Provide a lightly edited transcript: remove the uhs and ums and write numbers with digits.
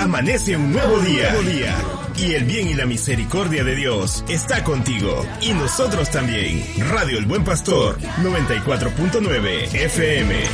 amanece un nuevo día. Y el bien y la misericordia de Dios está contigo. Y nosotros también. Radio El Buen Pastor, 94.9 FM.